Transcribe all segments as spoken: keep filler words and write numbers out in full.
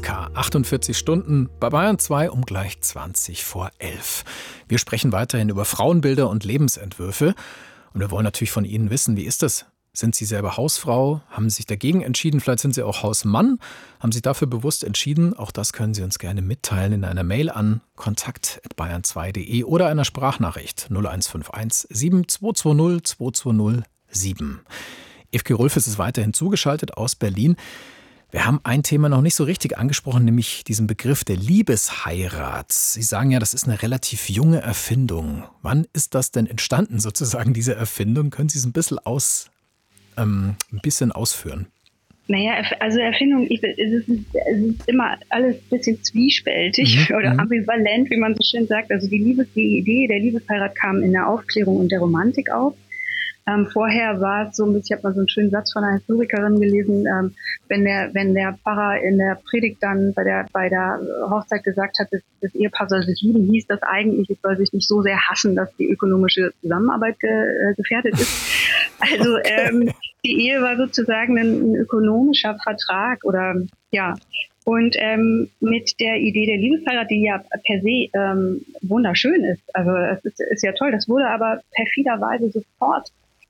K. achtundvierzig Stunden bei Bayern zwei um gleich zwanzig vor elf. Wir sprechen weiterhin über Frauenbilder und Lebensentwürfe. Und wir wollen natürlich von Ihnen wissen, wie ist das? Sind Sie selber Hausfrau? Haben Sie sich dagegen entschieden? Vielleicht sind Sie auch Hausmann? Haben Sie dafür bewusst entschieden? Auch das können Sie uns gerne mitteilen in einer Mail an kontakt at bayern zwei punkt de oder einer Sprachnachricht null eins fünf eins sieben zwei zwei null zwei zwei null sieben. Evke Rülfes ist weiterhin zugeschaltet aus Berlin. Wir haben ein Thema noch nicht so richtig angesprochen, nämlich diesen Begriff der Liebesheirat. Sie sagen ja, das ist eine relativ junge Erfindung. Wann ist das denn entstanden, sozusagen, diese Erfindung? Können Sie es ein bisschen aus... Ähm, ein bisschen ausführen? Naja, also Erfindung, ich, es, ist, es ist immer alles ein bisschen zwiespältig mhm. oder ambivalent, wie man so schön sagt. Also die, Liebes, die Idee der Liebesheirat kam in der Aufklärung und der Romantik auf. Ähm, vorher war es so, ich habe mal so einen schönen Satz von einer Historikerin gelesen, ähm, wenn der wenn der Pfarrer in der Predigt dann bei der bei der Hochzeit gesagt hat, das, das Ehepaar soll sich lieben, hieß das eigentlich, es soll sich nicht so sehr hassen, dass die ökonomische Zusammenarbeit ge, äh, gefährdet ist. Also ähm, die Ehe war sozusagen ein, ein ökonomischer Vertrag oder ja. Und ähm, mit der Idee der Liebesheirat, die ja per se ähm, wunderschön ist, also es ist, ist ja toll, das wurde aber perfiderweise sofort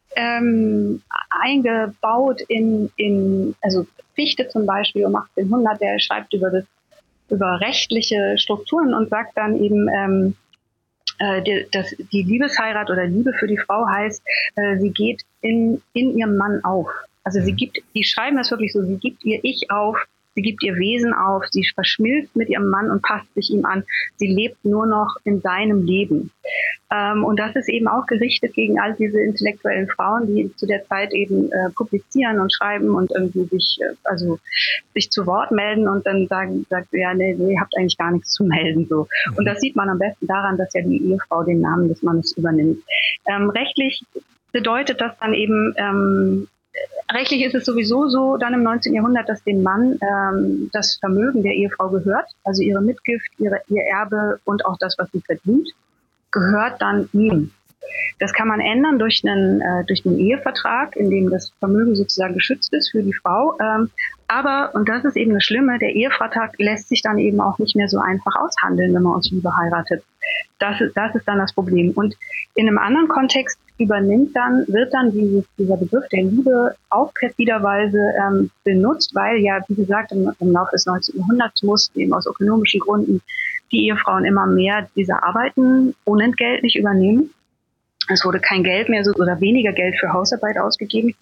ähm, eingebaut in, in, also Fichte zum Beispiel um achtzehnhundert, der schreibt über das, über rechtliche Strukturen und sagt dann eben, ähm, äh, die, dass die Liebesheirat oder Liebe für die Frau heißt, äh, sie geht in, in ihrem Mann auf. Also sie gibt, die schreiben das wirklich so, sie gibt ihr Ich auf, sie gibt ihr Wesen auf, sie verschmilzt mit ihrem Mann und passt sich ihm an. Sie lebt nur noch in seinem Leben. Ähm, und das ist eben auch gerichtet gegen all diese intellektuellen Frauen, die zu der Zeit eben äh, publizieren und schreiben und irgendwie sich, äh, also sich zu Wort melden und dann sagen, sagt, ja, nee, nee, ihr habt eigentlich gar nichts zu melden, so. Mhm. Und das sieht man am besten daran, dass ja die Ehefrau den Namen des Mannes übernimmt. Ähm, rechtlich bedeutet das dann eben, ähm, Rechtlich ist es sowieso so, dann im neunzehnten Jahrhundert, dass dem Mann ähm, das Vermögen der Ehefrau gehört, also ihre Mitgift, ihre, ihr Erbe und auch das, was sie verdient, gehört dann ihm. Das kann man ändern durch einen, äh, durch einen Ehevertrag, in dem das Vermögen sozusagen geschützt ist für die Frau. Ähm, aber, und das ist eben das Schlimme, der Ehevertrag lässt sich dann eben auch nicht mehr so einfach aushandeln, wenn man aus Liebe heiratet. Das ist, das ist dann das Problem. Und in einem anderen Kontext übernimmt dann, wird dann dieses, dieser Begriff der Liebe auch perfiderweise ähm, benutzt, weil ja, wie gesagt, im, im Laufe des neunzehnten Jahrhunderts mussten eben aus ökonomischen Gründen die Ehefrauen immer mehr diese Arbeiten unentgeltlich übernehmen. Es wurde kein Geld mehr so, oder weniger Geld für Hausarbeit ausgegeben.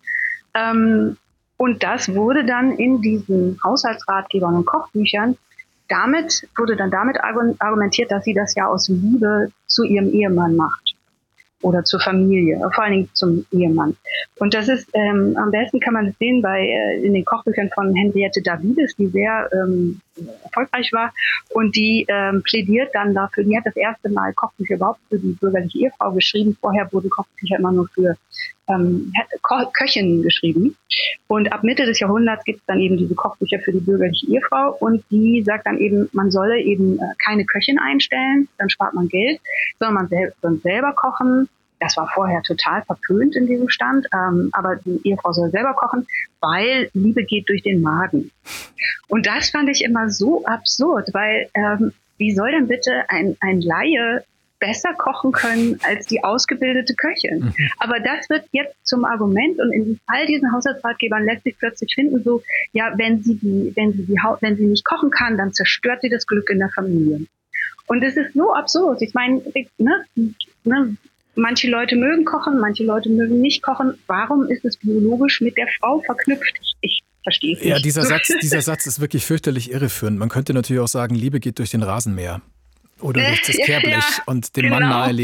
Ähm, und das wurde dann in diesen Haushaltsratgebern und Kochbüchern damit, wurde dann damit argumentiert, dass sie das ja aus Liebe zu ihrem Ehemann macht. Oder zur Familie, vor allen Dingen zum Ehemann. Und das ist, ähm, am besten kann man das sehen bei, äh, in den Kochbüchern von Henriette Davides, die sehr ähm, erfolgreich war und die ähm, plädiert dann dafür, die hat das erste Mal Kochbücher überhaupt für die bürgerliche Ehefrau geschrieben. Vorher wurden Kochbücher immer nur für ähm, Ko- Köchinnen geschrieben. Und ab Mitte des Jahrhunderts gibt es dann eben diese Kochbücher für die bürgerliche Ehefrau und die sagt dann eben, man solle eben äh, keine Köchin einstellen, dann spart man Geld, sondern man sel- soll selber kochen. Das war vorher total verpönt in diesem Stand, ähm, aber die Ehefrau soll selber kochen, weil Liebe geht durch den Magen. Und das fand ich immer so absurd, weil ähm, wie soll denn bitte ein, ein Laie besser kochen können als die ausgebildete Köchin? Mhm. Aber das wird jetzt zum Argument und in all diesen Haushaltsratgebern lässt sich plötzlich finden, so, ja, wenn sie die, wenn sie die, wenn sie nicht kochen kann, dann zerstört sie das Glück in der Familie. Und es ist so absurd. Ich meine, ne, ne, manche Leute mögen kochen, manche Leute mögen nicht kochen. Warum ist es biologisch mit der Frau verknüpft? Ich, ich verstehe es nicht. Ja, dieser Satz, dieser Satz ist wirklich fürchterlich irreführend. Man könnte natürlich auch sagen, Liebe geht durch den Rasenmäher oder durch das Kehrblech ja, und dem genau. Mann nahelegen.